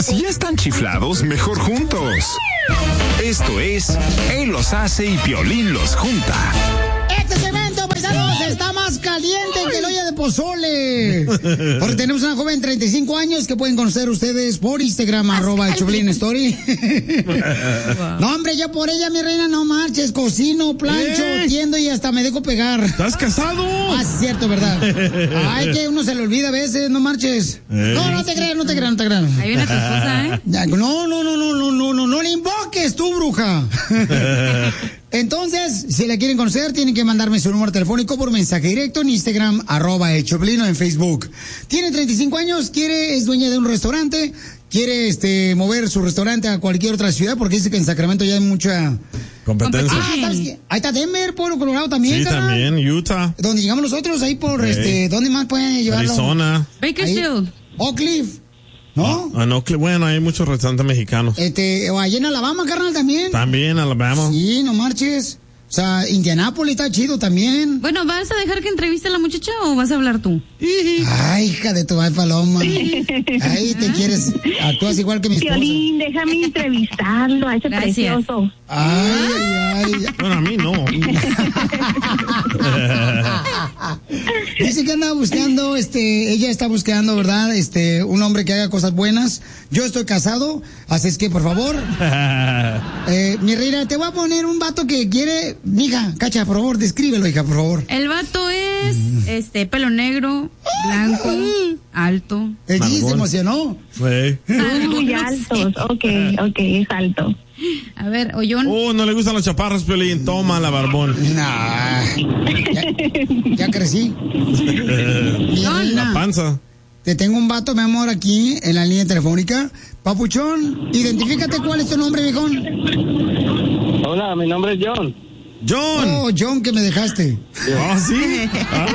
Si ya están chiflados, mejor juntos. Esto es Él los hace y Piolín los junta. Este segmento, paisanos, está más caliente que el olla de pozole. Porque tenemos una joven de 35 años que pueden conocer ustedes por Instagram, @ChoplinStory. No, hombre, yo por ella, mi reina, no marches. Cocino, plancho, tiendo y hasta me dejo pegar. ¿Estás casado? Ah, es cierto, ¿verdad? Ay, que uno se le olvida a veces, no marches. No te creas. Ahí viene tu esposa, ¿eh? No le invoques tú, bruja. Entonces, si la quieren conocer, tienen que mandarme su número telefónico por mensaje directo en Instagram, @elchoplin o en Facebook. Tiene 35 años, es dueña de un restaurante, quiere mover su restaurante a cualquier otra ciudad porque dice que en Sacramento ya hay mucha competencia. ¿Sabes qué? Ahí está Denver, Pueblo Colorado también. Sí, carnal. también, Utah. Donde llegamos nosotros, ahí por ¿dónde más pueden llevarlo? Arizona. Bakersfield. Oak Cliff. ¿No? Bueno, hay muchos restaurantes mexicanos. O allá en Alabama, carnal, también. También, Alabama. Sí, no marches. O sea, Indianápolis está chido también. Bueno, ¿vas a dejar que entreviste a la muchacha o vas a hablar tú? Ay, hija de tu madre paloma. Ay, te quieres. Actúas igual que mi esposa. Piolín, déjame entrevistarlo a ese precioso. Ay. Bueno, a mí no. Dice que anda buscando, ella está buscando, ¿verdad? Un hombre que haga cosas buenas. Yo estoy casado, así es que, por favor. Mi reina, te voy a poner un vato que quiere. Mija, Cacha, por favor, descríbelo, hija, por favor. El vato es, pelo negro, blanco, alto. El G se emocionó. Sí. Son muy altos. Ok, es alto. A ver, Ollón. No le gustan los chaparros, Piolín. Toma la barbón. Nah. Ya crecí. La panza. Te tengo un vato, mi amor, aquí en la línea telefónica. Papuchón, identifícate, ¿cuál es tu nombre, viejón? Hola, mi nombre es John. Oh, John, que me dejaste. ¿Sí?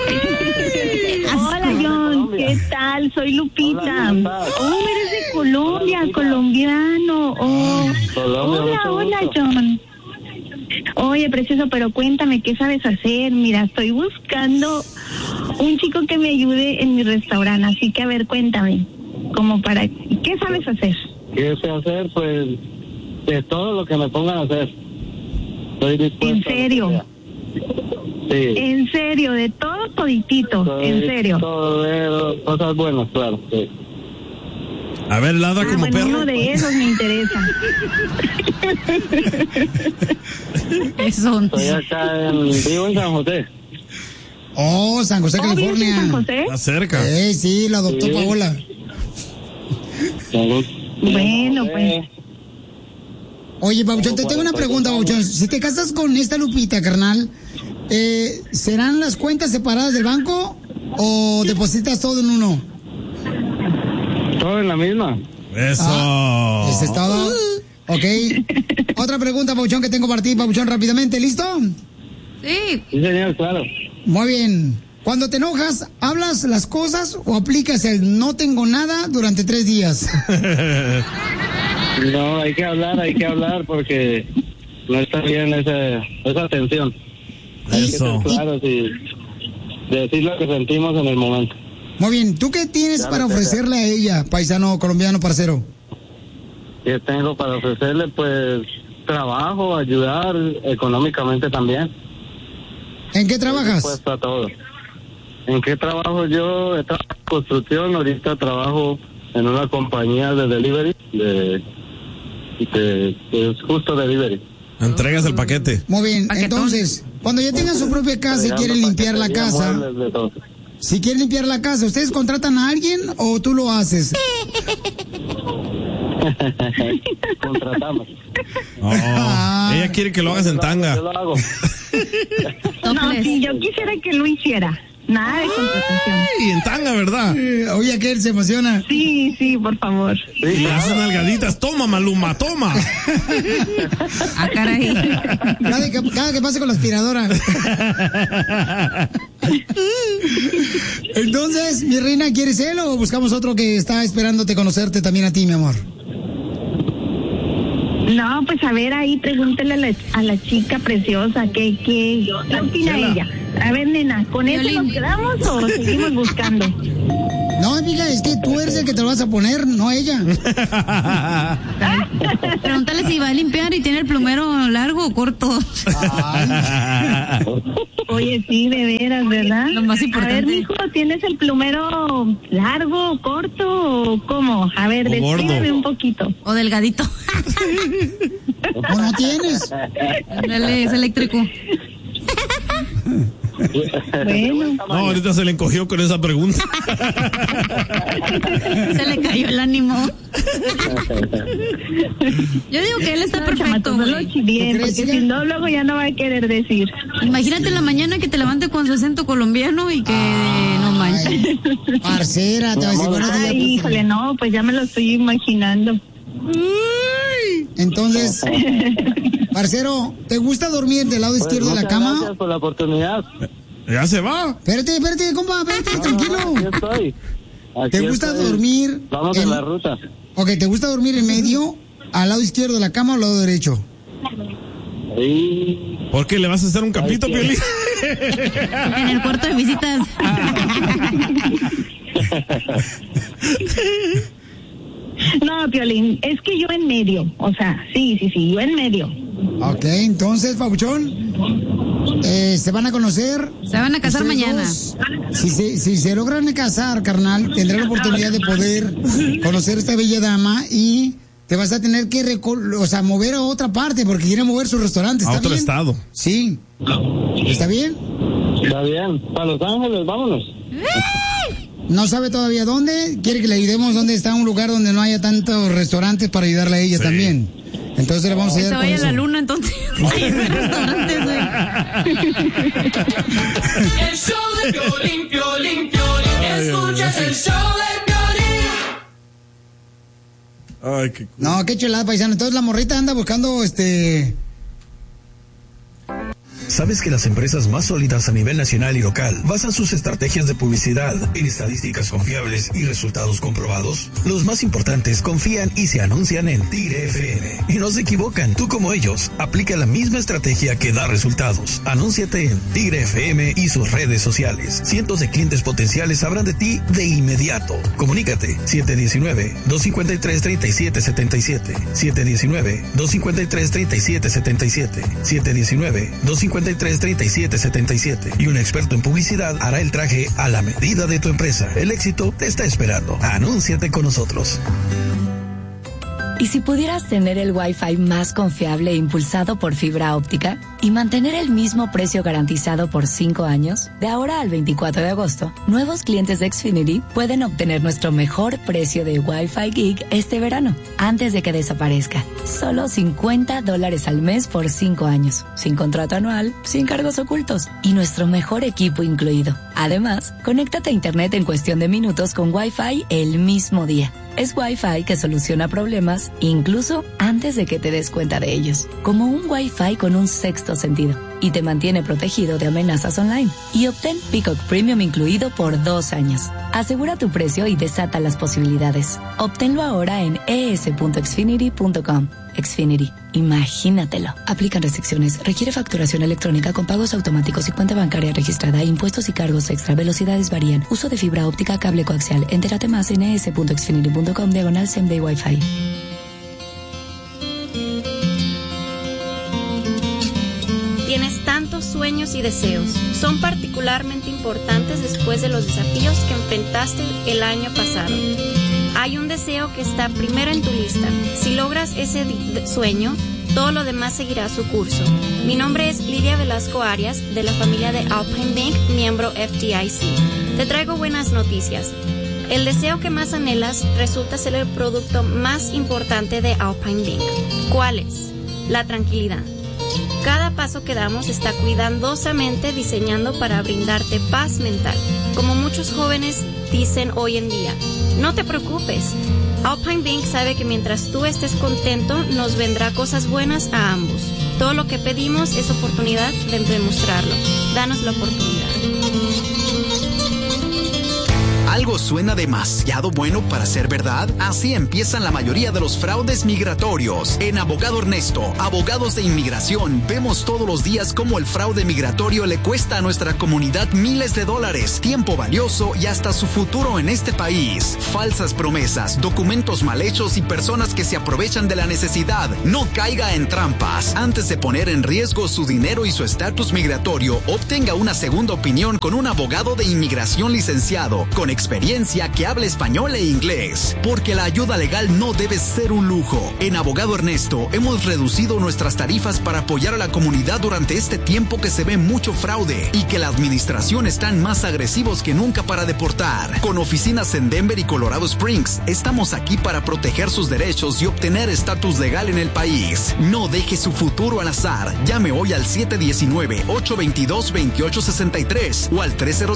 Hola, John, ¿qué tal? Soy Lupita. Eres de Colombia, colombiano. Hola, John. Oye, precioso, pero cuéntame, ¿qué sabes hacer? Mira, estoy buscando un chico que me ayude en mi restaurante, así que a ver, cuéntame, ¿qué sabes hacer? ¿Qué sé hacer? Pues, de todo lo que me pongan a hacer. Estoy dispuesto. ¿En serio? Sí. ¿En serio? De todo toditito, ¿en serio? Todo, cosas buenas, claro, sí. A ver, ladra como perro. Uno de esos me interesa. Estoy acá vivo en San José. Oh, San José, California. ¿Vives en San José? Está cerca. Sí, la adoptó Paola. Bueno, pues. Oye, Pabuchón, te tengo una pregunta, Pabuchón. Si te casas con esta Lupita, carnal, ¿serán las cuentas separadas del banco o depositas todo en uno? Todo en la misma. Eso. Eso es todo. Ok. Otra pregunta, Pabuchón, que tengo para ti, Pabuchón, rápidamente. ¿Listo? Sí. Sí, señor, claro. Muy bien. Cuando te enojas, ¿hablas las cosas o aplicas el no tengo nada durante 3 días? No, hay que hablar porque no está bien esa tensión. Eso. Claro, sí. Decir lo que sentimos en el momento. Muy bien. ¿Tú qué tienes para ofrecerle a ella, paisano colombiano parcero? ¿Qué tengo para ofrecerle? Pues trabajo, ayudar económicamente también. ¿En qué trabajas? Dispuesto a todo. ¿En qué trabajo yo? He trabajado en construcción, ahorita trabajo en una compañía de delivery, es justo delivery. Entregas el paquete. Muy bien, Paquetón. entonces, cuando ya tengan su propia casa y quieren limpiar la casa, si quieren limpiar la casa, ¿ustedes contratan a alguien o tú lo haces? Contratamos. Ella quiere que lo hagas en tanga. Yo lo hago. No, si yo quisiera que lo hiciera. Nada de contratación. Y en tanga, ¿verdad? Oye, aquel se emociona. Sí, por favor. Y le hacen nalgaditas. Toma, Maluma, toma. Caray. Cada que pase con la aspiradora. Entonces, mi reina, ¿quieres él o buscamos otro que está esperándote conocerte también a ti, mi amor? No, pues a ver, ahí pregúntale a la chica preciosa ¿qué opina ella? A ver, nena, ¿con eso nos quedamos o seguimos buscando? No, No, amiga, es que tú eres el que te lo vas a poner, no ella. Pregúntale si va a limpiar y tiene el plumero largo o corto. Oye, sí, de veras, ¿verdad? Lo más importante. A ver, mijo, ¿tienes el plumero largo, corto o cómo? A ver, descríbeme un poquito. O delgadito. ¿O no tienes? Ándale, es eléctrico. Bueno. No, ahorita se le encogió con esa pregunta. Se le cayó el ánimo. Yo digo que él está perfecto, güey. Bien, porque si no, luego ya no va a querer decir. Imagínate en la mañana que te levante con su acento colombiano y que no manches. Parcera, te va a decir buenos días. Ay, híjole, no, pues ya me lo estoy imaginando. Entonces, parcero, ¿te gusta dormir del lado izquierdo de la cama? Gracias por la oportunidad. Ya se va. Espérate, compa, tranquilo. Aquí estoy. ¿Te gusta dormir? Vamos en la ruta. Ok, ¿te gusta dormir en medio, al lado izquierdo de la cama o al lado derecho? Sí. ¿Por qué le vas a hacer un capito, Piolín? En el cuarto de visitas. No, Piolín, es que yo en medio, o sea, sí, yo en medio. Ok, entonces, papuchón, se van a conocer. Se van a casar mañana. Dos. Si se logran casar, carnal, tendrán la oportunidad de poder conocer a esta bella dama y te vas a tener que mover a otra parte porque quieren mover su restaurante. ¿Está A otro bien? estado. Sí. ¿Está bien? Está bien. Para Los Ángeles, vámonos. No sabe todavía dónde. Quiere que le ayudemos dónde está un lugar donde no haya tantos restaurantes para ayudarle a ella también. Entonces le vamos a Que ayudar se vaya con a la eso. luna, entonces. Ahí no hay restaurantes, güey. El show de Piolín, Piolín, Piolín. Escuchas el show de Piolín. Ay, qué cool. No, qué chulada, paisano. Entonces la morrita anda buscando ¿Sabes que las empresas más sólidas a nivel nacional y local basan sus estrategias de publicidad en estadísticas confiables y resultados comprobados? Los más importantes confían y se anuncian en Tigre FM. Y no se equivocan, tú como ellos, aplica la misma estrategia que da resultados. Anúnciate en Tigre FM y sus redes sociales. Cientos de clientes potenciales sabrán de ti de inmediato. Comunícate 719-253-3777. 719-253-3777. 719-253-3777 y un experto en publicidad hará el traje a la medida de tu empresa. El éxito te está esperando. Anúnciate con nosotros. ¿Y si pudieras tener el Wi-Fi más confiable e impulsado por fibra óptica y mantener el mismo precio garantizado por 5 años? De ahora al 24 de agosto, nuevos clientes de Xfinity pueden obtener nuestro mejor precio de Wi-Fi Gig este verano, antes de que desaparezca. Solo $50 al mes por 5 años, sin contrato anual, sin cargos ocultos y nuestro mejor equipo incluido. Además, conéctate a Internet en cuestión de minutos con Wi-Fi el mismo día. Es Wi-Fi que soluciona problemas incluso antes de que te des cuenta de ellos. Como un Wi-Fi con un sexto sentido. Y te mantiene protegido de amenazas online. Y obtén Peacock Premium incluido por 2 años. Asegura tu precio y desata las posibilidades. Obténlo ahora en es.xfinity.com. Xfinity. Imagínatelo. Aplican restricciones. Requiere facturación electrónica con pagos automáticos y cuenta bancaria registrada. Impuestos y cargos extra. Velocidades varían. Uso de fibra óptica, cable coaxial. Entérate más en es.xfinity.com/same-day Wi-Fi. Tienes tantos sueños y deseos. Son particularmente importantes después de los desafíos que enfrentaste el año pasado. Hay un deseo que está primero en tu lista. Si logras ese sueño, todo lo demás seguirá su curso. Mi nombre es Lidia Velasco Arias, de la familia de Alpine Bank, miembro FDIC. Te traigo buenas noticias. El deseo que más anhelas resulta ser el producto más importante de Alpine Bank. ¿Cuál es? La tranquilidad. Cada paso que damos está cuidadosamente diseñando para brindarte paz mental. Como muchos jóvenes dicen hoy en día, no te preocupes. Alpine Bank sabe que mientras tú estés contento, nos vendrá cosas buenas a ambos. Todo lo que pedimos es oportunidad de demostrarlo. Danos la oportunidad. ¿Algo suena demasiado bueno para ser verdad? Así empiezan la mayoría de los fraudes migratorios. En Abogado Ernesto, abogados de inmigración, vemos todos los días cómo el fraude migratorio le cuesta a nuestra comunidad miles de dólares, tiempo valioso y hasta su futuro en este país. Falsas promesas, documentos mal hechos y personas que se aprovechan de la necesidad. No caiga en trampas. Antes de poner en riesgo su dinero y su estatus migratorio, obtenga una segunda opinión con un abogado de inmigración licenciado, con experiencia que hable español e inglés. Porque la ayuda legal no debe ser un lujo. En Abogado Ernesto hemos reducido nuestras tarifas para apoyar a la comunidad durante este tiempo que se ve mucho fraude y que la administración están más agresivos que nunca para deportar. Con oficinas en Denver y Colorado Springs, estamos aquí para proteger sus derechos y obtener estatus legal en el país. No deje su futuro al azar. Llame hoy al 719-822-2863 o al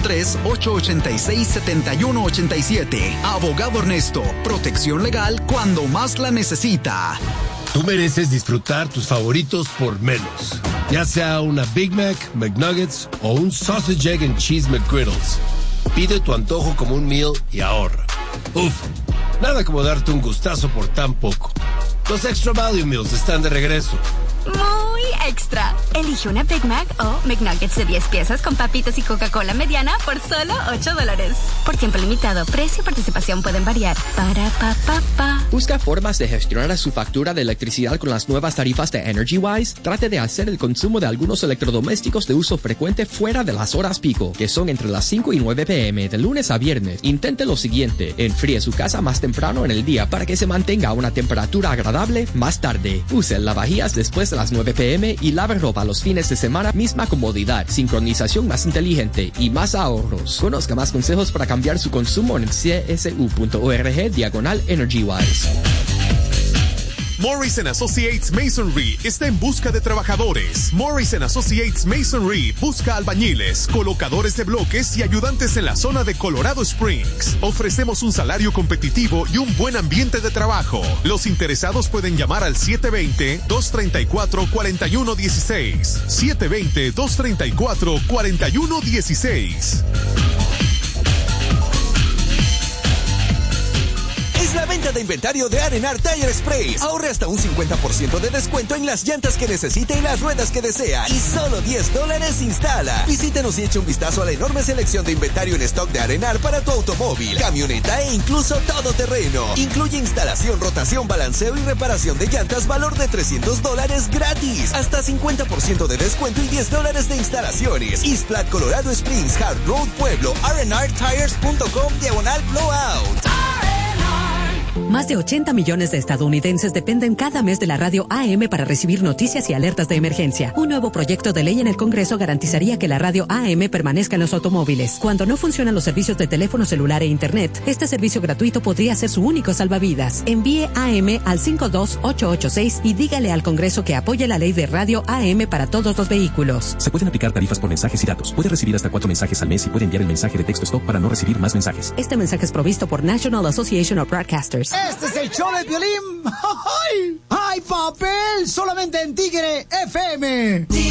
303-886-7187. Abogado Ernesto, protección legal cuando más la necesita. Tú mereces disfrutar tus favoritos por menos. Ya sea una Big Mac, McNuggets o un Sausage, Egg and Cheese McGriddles. Pide tu antojo como un meal y ahorra. Uf, nada como darte un gustazo por tan poco. Los Extra Value Meals están de regreso. Muy extra. Elige una Big Mac o McNuggets de 10 piezas con papitas y Coca-Cola mediana por solo $8. Por tiempo limitado, precio y participación pueden variar. Para pa pa pa. ¿Busca formas de gestionar su factura de electricidad con las nuevas tarifas de EnergyWise? Trate de hacer el consumo de algunos electrodomésticos de uso frecuente fuera de las horas pico, que son entre las 5 y 9 p.m. de lunes a viernes. Intente lo siguiente: enfríe su casa más temprano en el día para que se mantenga a una temperatura agradable más tarde. Use el lavavajillas después de las 9 p.m. y lave ropa los fines de semana. Misma comodidad, sincronización más inteligente y más ahorros. Conozca más consejos para cambiar su consumo en csu.org/EnergyWise. Morris & Associates Masonry está en busca de trabajadores. Morris & Associates Masonry busca albañiles, colocadores de bloques y ayudantes en la zona de Colorado Springs. Ofrecemos un salario competitivo y un buen ambiente de trabajo. Los interesados pueden llamar al 720-234-4116. 720-234-4116. Es la venta de inventario de R&R Tire Express. Ahorre hasta un 50% de descuento en las llantas que necesite y las ruedas que desea. Y solo $10 instala. Visítenos y eche un vistazo a la enorme selección de inventario en stock de R&R para tu automóvil, camioneta e incluso todoterreno. Incluye instalación, rotación, balanceo y reparación de llantas, valor de $300 gratis. Hasta 50% de descuento y $10 de instalaciones. East Platte, Colorado Springs, Hard Road, Pueblo, rnrtires.com/blowout. Más de 80 millones de estadounidenses dependen cada mes de la radio AM para recibir noticias y alertas de emergencia. Un nuevo proyecto de ley en el Congreso garantizaría que la radio AM permanezca en los automóviles. Cuando no funcionan los servicios de teléfono celular e internet, este servicio gratuito podría ser su único salvavidas. Envíe AM al 52886 y dígale al Congreso que apoye la ley de radio AM para todos los vehículos. Se pueden aplicar tarifas por mensajes y datos. Puede recibir hasta 4 mensajes al mes y puede enviar el mensaje de texto stop para no recibir más mensajes. Este mensaje es provisto por National Association of Broadcasters. Este es el show de Piolín. ¡Ay, papel! Solamente en Tigre FM.